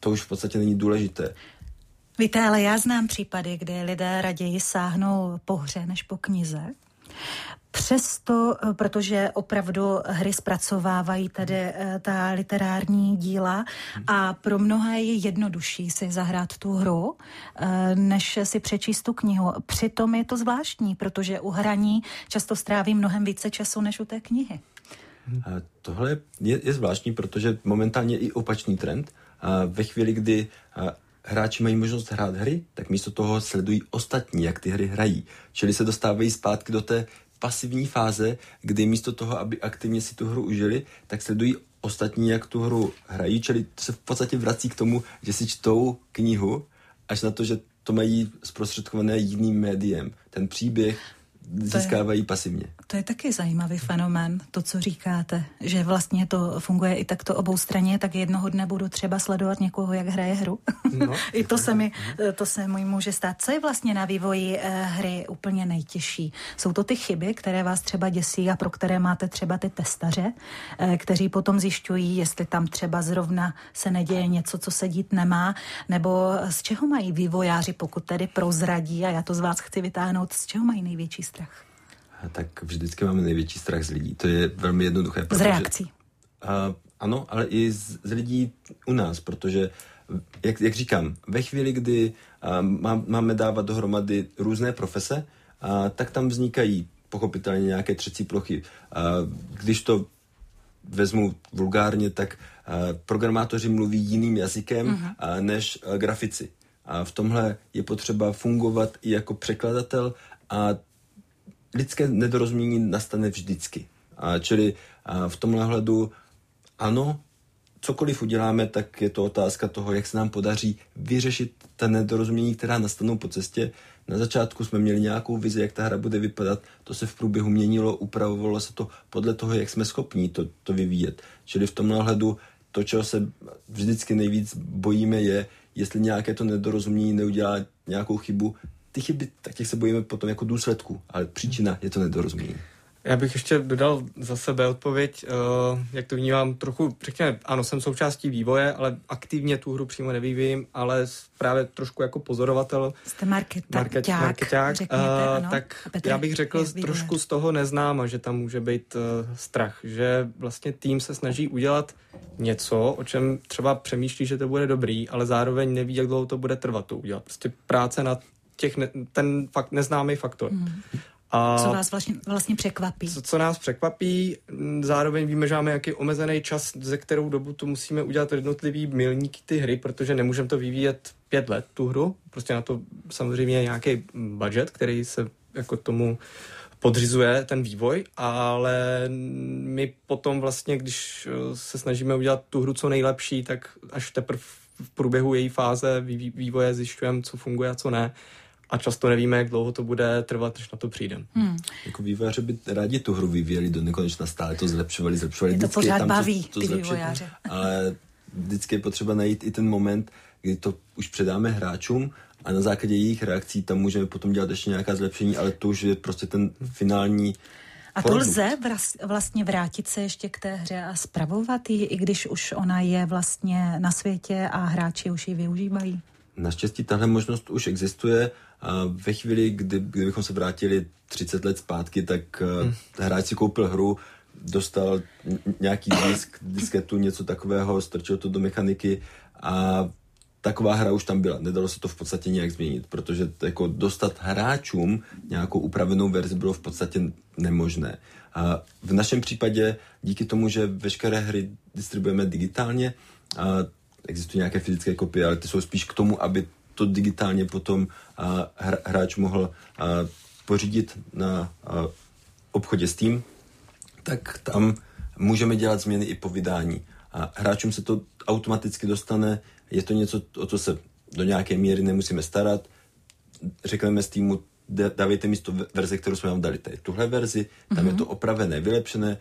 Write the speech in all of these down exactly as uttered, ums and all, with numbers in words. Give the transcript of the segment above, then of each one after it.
to už v podstatě není důležité. Víte, ale já znám případy, kdy lidé raději sáhnou po hře než po knize. Přesto, protože opravdu hry zpracovávají tady ta literární díla a pro mnohé je jednodušší si zahrát tu hru, než si přečíst tu knihu. Přitom je to zvláštní, protože u hraní často stráví mnohem více času než u té knihy. A tohle je, je zvláštní, protože momentálně je i opačný trend. A ve chvíli, kdy hráči mají možnost hrát hry, tak místo toho sledují ostatní, jak ty hry hrají. Čili se dostávají zpátky do té pasivní fáze, kdy místo toho, aby aktivně si tu hru užili, tak sledují ostatní, jak tu hru hrají, čili se v podstatě vrací k tomu, že si čtou knihu, až na to, že to mají zprostředkované jiným médiem. Ten příběh získávají to je, pasivně. To je taky zajímavý fenomén, to, co říkáte, že vlastně to funguje i takto obou straně, tak jednoho dne budu třeba sledovat někoho, jak hraje hru. No, I to se mi, to se mi může stát. Co je vlastně na vývoji eh, hry úplně nejtěžší? Jsou to ty chyby, které vás třeba děsí a pro které máte třeba ty testaře, eh, kteří potom zjišťují, jestli tam třeba zrovna se neděje něco, co se dít nemá, nebo z čeho mají vývojáři, pokud tedy prozradí, a já to z vás chci vytáhnout, z čeho mají největší strach? Tak vždycky máme největší strach z lidí. To je velmi jednoduché. Protože, z reakcí. A, ano, ale i z, z lidí u nás, protože, jak, jak říkám, ve chvíli, kdy a, má, máme dávat dohromady různé profese, a, tak tam vznikají pochopitelně nějaké třecí plochy. A, když to vezmu vulgárně, tak a, programátoři mluví jiným jazykem uh-huh. a, než a, grafici. A v tomhle je potřeba fungovat i jako překladatel a lidské nedorozumění nastane vždycky. A čili a v tomhle hledu ano, cokoliv uděláme, tak je to otázka toho, jak se nám podaří vyřešit ta nedorozumění, která nastanou po cestě. Na začátku jsme měli nějakou vizi, jak ta hra bude vypadat, to se v průběhu měnilo, upravovalo se to podle toho, jak jsme schopní to, to vyvíjet. Čili v tomhle hledu to, čeho se vždycky nejvíc bojíme, je, jestli nějaké to nedorozumění neudělá nějakou chybu. Ty chyby, tak těch se bojíme potom jako důsledku, ale příčina je to nedorozumění. Já bych ještě dodal za sebe odpověď, uh, jak to vnímám trochu, řekněme, ano, jsem součástí vývoje, ale aktivně tu hru přímo nevyvíjím, ale právě trošku jako pozorovatel. Jste marketa, market, ťák, markeťák, řekněte, uh, ano. tak já bych řekl trošku z toho neznáma, že tam může být uh, strach, že vlastně tým se snaží udělat něco, o čem třeba přemýšlí, že to bude dobrý, ale zároveň neví, jak dlouho to bude trvat to udělat. Prostě práce na těch ne, ten fakt neznámý faktor. Hmm. A co vás vlastně, vlastně překvapí? Co, co nás překvapí, zároveň víme, že máme nějaký omezený čas, ze kterou dobu tu musíme udělat jednotlivý milníky ty hry, protože nemůžeme to vyvíjet pět let, tu hru. Prostě na to samozřejmě nějaký budget, který se jako tomu podřizuje ten vývoj, ale my potom vlastně, když se snažíme udělat tu hru co nejlepší, tak až teprve v průběhu její fáze vývoje zjišťujeme, co funguje a co ne. A často nevíme, jak dlouho to bude trvat, než na to přijdeme. Hmm. Jako vývojáři by rádi tu hru vyvíjeli do nekonečna, stále to zlepšovali, zlepšovali. Je to pořád tam baví, to, to ty zlepšit, vývojáře. Ale vždycky je potřeba najít i ten moment, kdy to už předáme hráčům a na základě jejich reakcí tam můžeme potom dělat ještě nějaká zlepšení, ale to už je prostě ten finální A to produkt. Lze vlastně vrátit se ještě k té hře a spravovat ji, i když už ona je vlastně na světě a hráči už ji využívají? Naštěstí tahle možnost už existuje a ve chvíli, kdy, kdybychom se vrátili třicet let zpátky, tak hmm. hráč si koupil hru, dostal nějaký disk, disketu, něco takového, strčil to do mechaniky a taková hra už tam byla. Nedalo se to v podstatě nějak změnit, protože jako dostat hráčům nějakou upravenou verzi bylo v podstatě nemožné. A v našem případě, díky tomu, že veškeré hry distribuujeme digitálně, a existují nějaké fyzické kopie, ale ty jsou spíš k tomu, aby to digitálně potom a, hráč mohl a, pořídit na a, obchodě Steam, tak tam můžeme dělat změny i po vydání. A hráčům se to automaticky dostane, je to něco, o co se do nějaké míry nemusíme starat. Řekneme Steamu, dávejte mi to verze, kterou jsme vám dali tady. Tuhle verzi, tam mm-hmm. je to opravené, vylepšené.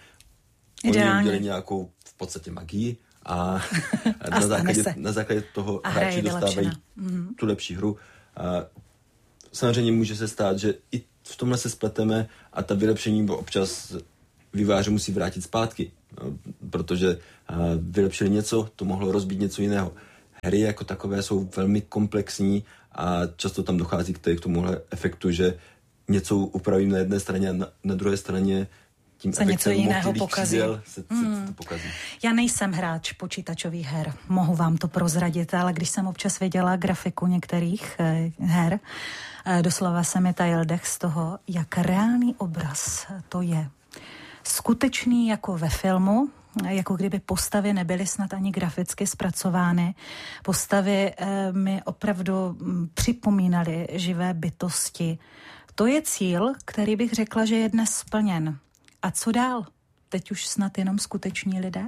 Oni udělali nějakou v podstatě magii, A, a na, základě, na základě toho a hráči dostávají mm-hmm. tu lepší hru. A samozřejmě může se stát, že i v tomhle se spleteme a ta vylepšení občas vývojáři musí vrátit zpátky, no, protože a, vylepšili něco, to mohlo rozbít něco jiného. hry jako takové jsou velmi komplexní a často tam dochází k tomuhle efektu, že něco upravím na jedné straně a na, na druhé straně tím se něco jiného pokazí. Křídel se, hmm. se to pokazí. Já nejsem hráč počítačových her, mohu vám to prozradit, ale když jsem občas viděla grafiku některých eh, her, eh, doslova se mi tajil dech z toho, jak reálný obraz to je. Skutečný jako ve filmu, jako kdyby postavy nebyly snad ani graficky zpracovány. Postavy eh, mi opravdu m, připomínaly živé bytosti. To je cíl, který bych řekla, že je dnes splněn. A co dál? Teď už snad jenom skuteční lidé?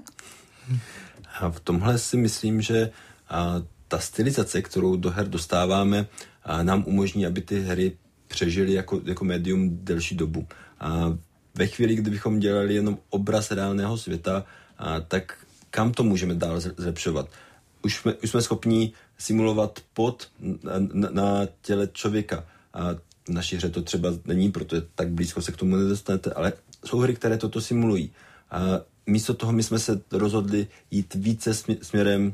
A v tomhle si myslím, že a, ta stylizace, kterou do her dostáváme, a, nám umožní, aby ty hry přežily jako, jako médium delší dobu. A ve chvíli, kdybychom dělali jenom obraz reálného světa, a, tak kam to můžeme dál zlepšovat? Už jsme, už jsme schopni simulovat pot na, na těle člověka. A v naší hře to třeba není, protože tak blízko se k tomu nedostanete, ale jsou hry, které toto simulují. A místo toho my jsme se rozhodli jít více směrem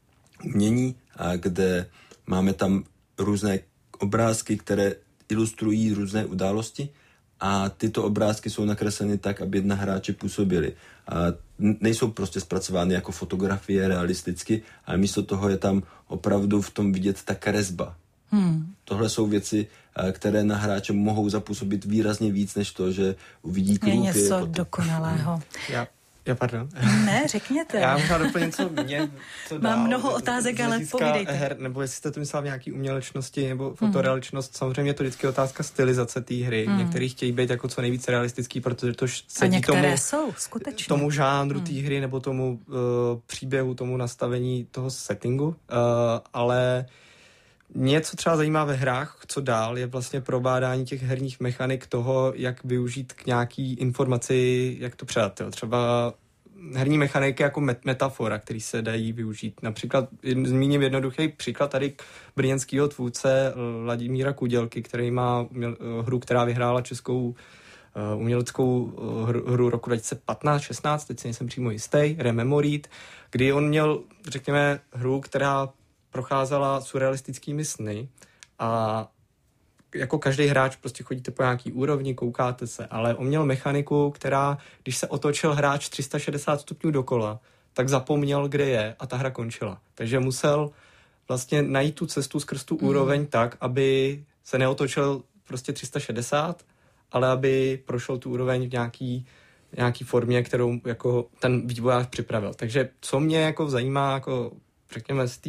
umění, a kde máme tam různé obrázky, které ilustrují různé události a tyto obrázky jsou nakresleny tak, aby na hráče působily. A nejsou prostě zpracovány jako fotografie realisticky, ale místo toho je tam opravdu v tom vidět ta kresba. Hmm. Tohle jsou věci, které na hráče mohou zapůsobit výrazně víc, než to, že uvidí kruhy. Je něco potom dokonalého. Já, já pardon. Ne, řekněte. Já můžu doplnit, co mě to dál. Mám mnoho otázek, ale povídejte. Her, nebo jestli jste to myslel v nějaký umělečnosti nebo fotorealičnost, hmm. samozřejmě je to vždycky otázka stylizace té hry. Hmm. Některý chtějí být jako co nejvíc realistický, protože to sedí tomu, jsou, skutečně. tomu žánru hmm. té hry nebo tomu uh, příběhu, tomu nastavení toho settingu, uh, ale mě, co třeba zajímá ve hrách, co dál, je vlastně probádání těch herních mechanik toho, jak využít k nějaký informaci, jak to předat. Jo. Třeba herní mechaniky jako met- metafora, který se dají využít. Například zmíním jednoduchý příklad tady brněnského tvůrce Vladimíra Kudělky, který má uměl, hru, která vyhrála českou uh, uměleckou hru, hru roku dva tisíce patnáct šestnáct, teď si nejsem přímo jistý, Rememorit, kdy on měl, řekněme, hru, která procházela surrealistickými sny a jako každý hráč prostě chodíte po nějaký úrovni, koukáte se, ale on měl mechaniku, která, když se otočil hráč tři sta šedesát stupňů dokola, tak zapomněl, kde je a ta hra končila. Takže musel vlastně najít tu cestu skrz tu úroveň mm. tak, aby se neotočil prostě tři sta šedesát, ale aby prošel tu úroveň v nějaký, nějaký formě, kterou jako ten vývojář připravil. Takže co mě jako zajímá, jako řekněme z té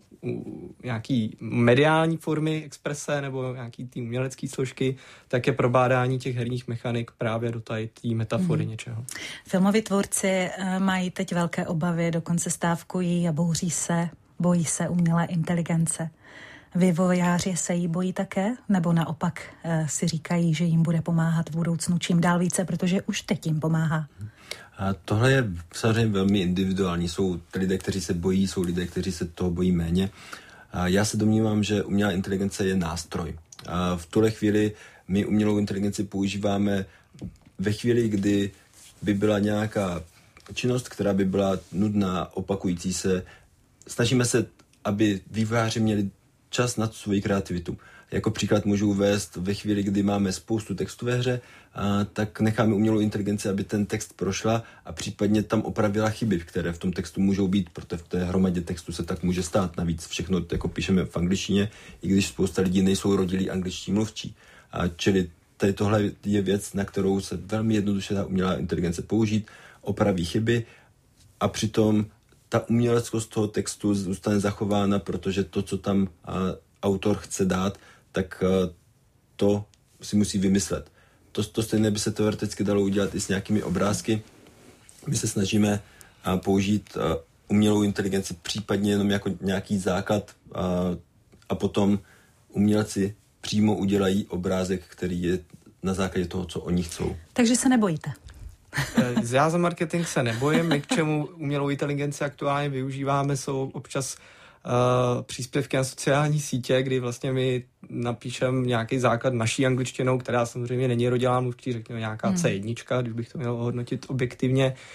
nějaký mediální formy exprese nebo nějaký té umělecké složky, tak je probádání těch herních mechanik právě do té metafory mm. něčeho. Filmoví tvůrci mají teď velké obavy, dokonce stávkují a bouří se, bojí se umělé inteligence. Vývojáři se jí bojí také, nebo naopak si říkají, že jim bude pomáhat v budoucnu čím dál více, protože už teď jim pomáhá? A tohle je samozřejmě velmi individuální. Jsou lidé, kteří se bojí, jsou lidé, kteří se toho bojí méně. A já se domnívám, že umělá inteligence je nástroj. A v tuhle chvíli my umělou inteligenci používáme ve chvíli, kdy by byla nějaká činnost, která by byla nudná, opakující se. Snažíme se, aby vývojáři měli čas na svoji kreativitu. Jako příklad můžu uvést, ve chvíli, kdy máme spoustu textu ve hře, a tak necháme umělou inteligenci, aby ten text prošla a případně tam opravila chyby, které v tom textu můžou být, protože v té hromadě textu se tak může stát. Navíc všechno jako píšeme v angličtině, i když spousta lidí nejsou rodilí angličtí mluvčí. A čili tady tohle je věc, na kterou se velmi jednoduše dá umělá inteligence použít, opraví chyby a přitom ta uměleckost toho textu zůstane zachována, protože to, co tam a, autor chce dát, tak a, to si musí vymyslet. To, to stejné by se teoreticky dalo udělat i s nějakými obrázky. My se snažíme a, použít a, umělou inteligenci případně jenom jako nějaký základ a, a potom umělci přímo udělají obrázek, který je na základě toho, co oni chcou. Takže se nebojíte? Já za marketing se nebojím. My k čemu umělou inteligenci aktuálně využíváme, jsou občas uh, příspěvky na sociální sítě, kdy vlastně my napíšeme nějaký základ naší angličtinou, která samozřejmě není rodilá mluvčí, řekněme nějaká hmm. C jedna, když bych to měl hodnotit objektivně.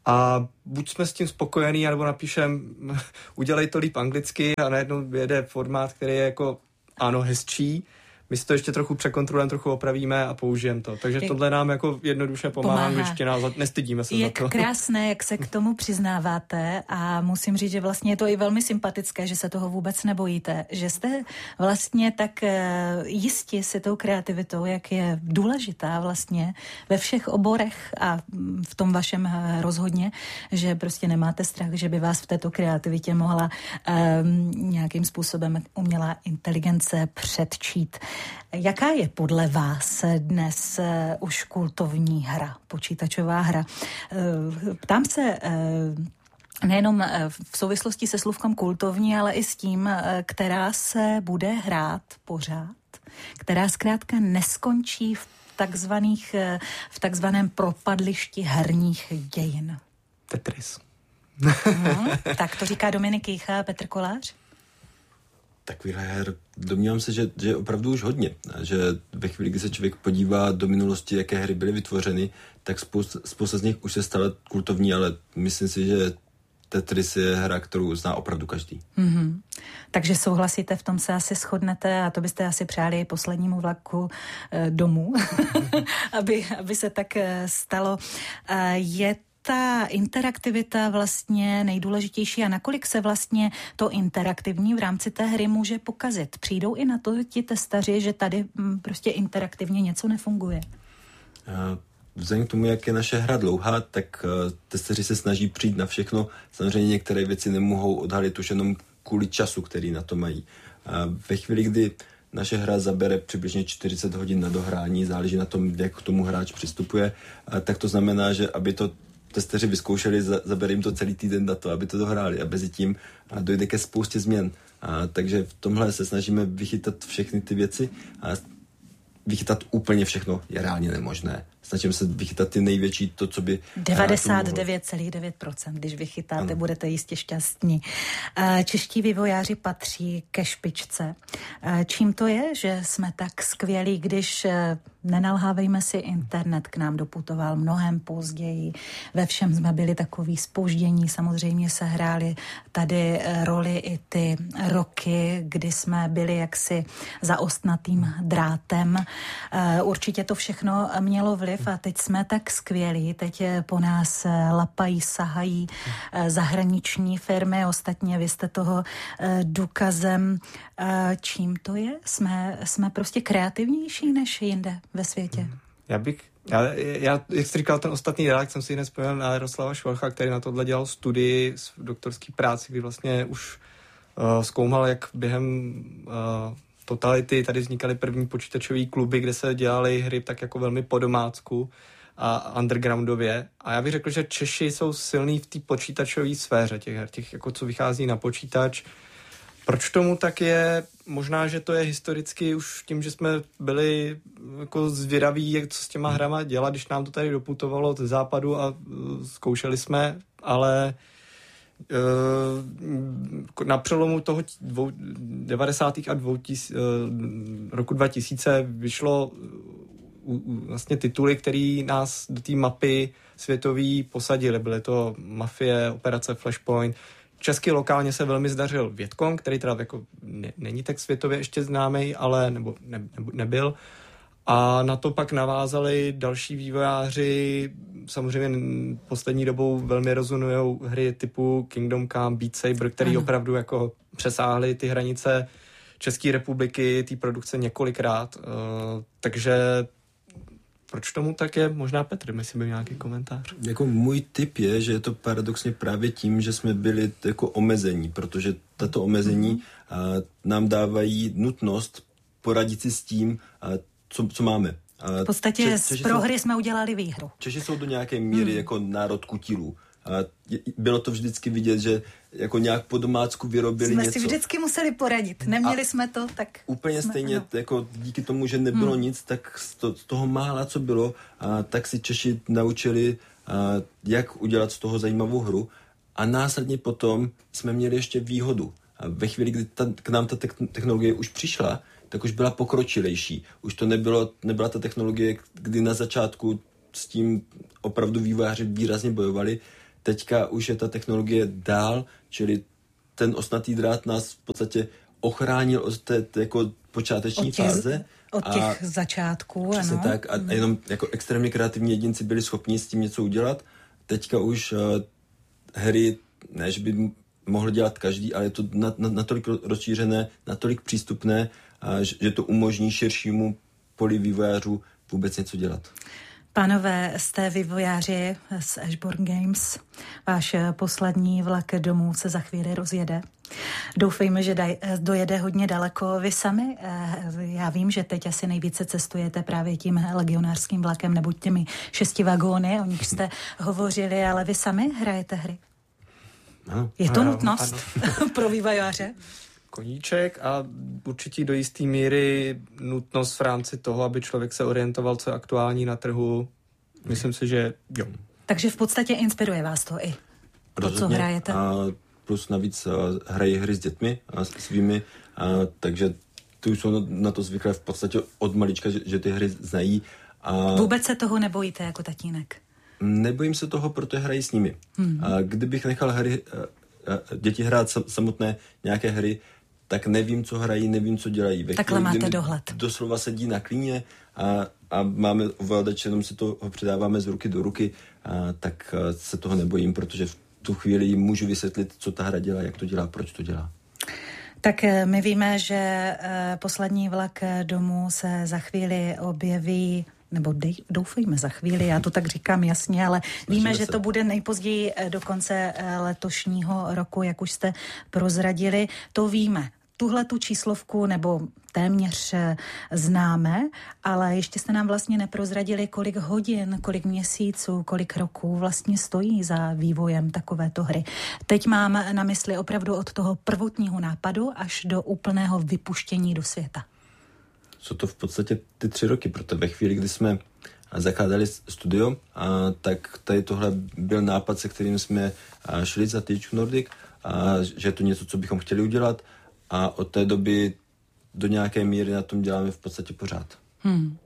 a buď jsme s tím spokojení, anebo napíšem udělej to líp anglicky a najednou vyjede formát, který je jako ano, hezčí. My si to ještě trochu překontrolujeme, trochu opravíme a použijeme to. Takže jak tohle nám jako jednoduše pomáhá, angličtina, nestydíme se jak za to. Krásné, jak se k tomu přiznáváte a musím říct, že vlastně je to i velmi sympatické, že se toho vůbec nebojíte, že jste vlastně tak jistí si tou kreativitou, jak je důležitá vlastně ve všech oborech a v tom vašem rozhodně, že prostě nemáte strach, že by vás v této kreativitě mohla um, nějakým způsobem umělá inteligence předčít. Jaká je podle vás dnes uh, už kultovní hra, počítačová hra? Uh, ptám se uh, nejenom uh, v souvislosti se slůvkem kultovní, ale i s tím, uh, která se bude hrát pořád, která zkrátka neskončí v takzvaných, uh, v takzvaném propadlišti herních dějin. Tetris. No, tak to říká Dominik Jejcha a Petr Kolář? Takovýhle her, domnívám se, že, že je opravdu už hodně. Že ve chvíli, kdy se člověk podívá do minulosti, jaké hry byly vytvořeny, tak spousta, spousta z nich už se stala kultovní, ale myslím si, že Tetris je hra, kterou zná opravdu každý. Mm-hmm. Takže souhlasíte, v tom se asi shodnete a to byste asi přáli poslednímu vlaku e, domů, aby, aby se tak stalo. E, je ta interaktivita vlastně nejdůležitější a nakolik se vlastně to interaktivní v rámci té hry může pokazit? Přijdou i na to ti testaři, že tady prostě interaktivně něco nefunguje? Vzhledem k tomu, jak je naše hra dlouhá, tak testeři se snaží přijít na všechno. Samozřejmě některé věci nemohou odhalit už jenom kvůli času, který na to mají. Ve chvíli, kdy naše hra zabere přibližně čtyřicet hodin na dohrání, záleží na tom, jak k tomu hráč přistupuje, tak to znamená, že aby to testeři vyzkoušeli, zabere jim to celý týden na to, aby to dohráli a mezi tím dojde ke spoustě změn. A takže v tomhle se snažíme vychytat všechny ty věci a vychytat úplně všechno je reálně nemožné. Snažíme se vychytat ty největší, to, co by... devadesát devět celá devět procent, když vychytáte, ano. Budete jistě šťastní. Čeští vývojáři patří ke špičce. Čím to je, že jsme tak skvělí, když nenalhávejme si, internet k nám doputoval mnohem později. Ve všem jsme byli takový zpoždění. Samozřejmě se hrály tady roli i ty roky, kdy jsme byli jaksi za ostnatým drátem. Určitě to všechno mělo vliv a teď jsme tak skvělí. Teď po nás lapají, sahají zahraniční firmy. Ostatně vy jste toho důkazem. Čím to je? Jsme, jsme prostě kreativnější než jinde ve světě. Já bych, já, já jak jsi říkal ten ostatní rák, jsem si hned vzpomněl na Jaroslava Švorcha, který na tohle dělal studii v doktorský práci, kdy vlastně už uh, zkoumal, jak během uh, totality tady vznikaly první počítačové kluby, kde se dělaly hry tak jako velmi po domácku a undergroundově. A já bych řekl, že Češi jsou silní v té počítačové sféře těch her, těch jako co vychází na počítač. Proč tomu tak je? Možná, že to je historicky už tím, že jsme byli jako zvědaví, jak co s těma hrama dělat, když nám to tady doputovalo ze západu a uh, zkoušeli jsme, ale uh, na přelomu toho dvou, devadesátých a dvou tis, uh, roku dva tisíce vyšlo uh, uh, vlastně tituly, které nás do té mapy světový posadily. Byly to Mafie, Operace Flashpoint. Česky lokálně se velmi zdařil Vietcong, který teda jako ne, není tak světově ještě známý, ale nebo ne, ne, nebyl. A na to pak navázali další vývojáři. Samozřejmě poslední dobou velmi rezonujou hry typu Kingdom Come, Beat Saber, který ano. opravdu jako přesáhly ty hranice České republiky, té produkce několikrát. Uh, takže proč tomu tak je? Možná Petr, jestli byl nějaký komentář. Jako můj tip je, že je to paradoxně právě tím, že jsme byli jako omezení, protože tato omezení mm-hmm. a, nám dávají nutnost poradit si s tím, a, co, co máme. A, v podstatě Če- z prohry jsou, jsme udělali výhru. Češi jsou do nějaké míry mm. jako národ kutilů. A bylo to vždycky vidět, že jako nějak po domácku vyrobili jsme něco. Jsme si vždycky museli poradit. Neměli a jsme to, tak... Úplně jsme, stejně, no. jako díky tomu, že nebylo hmm. nic, tak z, to, z toho mála, co bylo, a tak si Češi naučili, a, jak udělat z toho zajímavou hru. A následně potom jsme měli ještě výhodu. A ve chvíli, kdy ta, k nám ta technologie už přišla, tak už byla pokročilejší. Už to nebylo, nebyla ta technologie, kdy na začátku s tím opravdu vývojáři výrazně bojovali. teďka už je ta technologie dál, čili ten ostnatý drát nás v podstatě ochránil od té, té jako počáteční od těch, fáze. Od těch a začátků, přesně ano. tak. A jenom jako extrémně kreativní jedinci byli schopni s tím něco udělat. Teďka už uh, hry, ne, že by mohl dělat každý, ale je to natolik rozšířené, natolik přístupné, uh, že to umožní širšímu poli vývojářů vůbec něco dělat. Pánové, jste vývojáři z Ashborn Games. Váš poslední vlak domů se za chvíli rozjede. Doufejme, že daj, dojede hodně daleko. Vy sami, já vím, že teď asi nejvíce cestujete právě tím legionářským vlakem nebo těmi šesti vagóny, o nich jste hovořili, ale vy sami hrajete hry. Ano. Je to ano, nutnost ano. pro vývojáře? Koníček a určitě do jisté míry nutnost v rámci toho, aby člověk se orientoval, co je aktuální na trhu. Myslím si, že jo. Takže v podstatě inspiruje vás to i to, rozhodně, co hrajete. A plus navíc uh, hrají hry s dětmi a svými, a, takže ty už jsou na to zvyklé v podstatě od malička, že, že ty hry znají. A vůbec se toho nebojíte jako tatínek? Nebojím se toho, protože hrají s nimi. Hmm. A kdybych nechal hry, děti hrát samotné nějaké hry, tak nevím, co hrají, nevím, co dělají. Ve Takhle chvíli, máte dohled. Doslova sedí na klíně a, a máme ovladač, jenom si to ho předáváme z ruky do ruky, a, tak se toho nebojím, protože v tu chvíli můžu vysvětlit, co ta hra dělá, jak to dělá, proč to dělá. Tak my víme, že poslední vlak domů se za chvíli objeví, nebo dej, doufejme za chvíli, já to tak říkám jasně, ale víme, že to bude nejpozději do konce letošního roku, jak už jste prozradili, to víme. Tuhle tu číslovku nebo téměř známe, ale ještě jste nám vlastně neprozradili, kolik hodin, kolik měsíců, kolik roků vlastně stojí za vývojem takovéto hry. Teď mám na mysli opravdu od toho prvotního nápadu až do úplného vypuštění do světa. Jsou to v podstatě ty tři roky, protože ve chvíli, kdy jsme zakládali studio, a tak tady tohle byl nápad, se kterým jsme šli za T H Q Nordic, a že je to něco, co bychom chtěli udělat, a od té doby do nějaké míry na tom děláme v podstatě pořád. Hmm.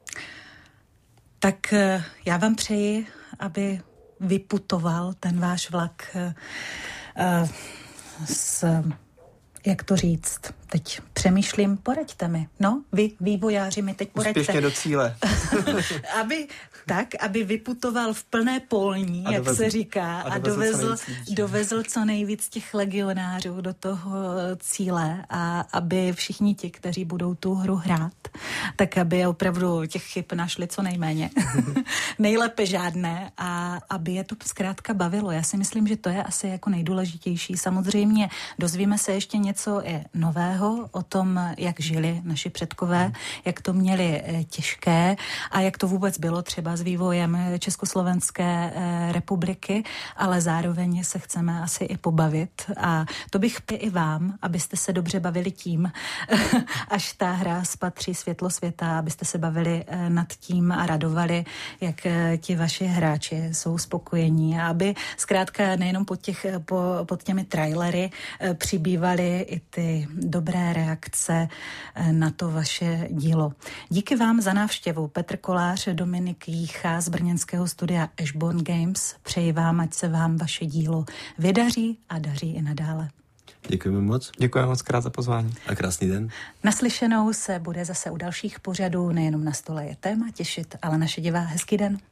Tak já vám přeji, aby vyputoval ten váš vlak uh, s, jak to říct, teď přemýšlím, poraďte mi. No, vy, vývojáři, mi teď poraďte. Úspěšně do cíle. aby, tak, aby vyputoval v plné polní, a jak dovezl, se říká, a, a dovezl, dovezl, co dovezl co nejvíc těch legionářů do toho cíle a aby všichni ti, kteří budou tu hru hrát, tak aby opravdu těch chyb našli co nejméně. Nejlépe žádné a aby je to zkrátka bavilo. Já si myslím, že to je asi jako nejdůležitější. Samozřejmě dozvíme se ještě něco i nového o tom, jak žili naši předkové, jak to měli těžké a jak to vůbec bylo třeba s vývojem Československé republiky, ale zároveň se chceme asi i pobavit a to bych i vám, abyste se dobře bavili tím, až ta hra spatří světlo světa, abyste se bavili nad tím a radovali, jak ti vaši hráči jsou spokojení a aby zkrátka nejenom pod, těch, po, pod těmi trailery přibývaly i ty dobré reakce na to vaše dílo. Díky vám za návštěvu. Petr Kolář, Dominik Jícha z brněnského studia Ashborn Games. Přeji vám, ať se vám vaše dílo vydaří a daří i nadále. Děkujeme moc. Děkujeme moc krát za pozvání. A krásný den. Naslyšenou se bude zase u dalších pořadů, nejenom Na stole je téma těšit, ale naše divá. Hezký den.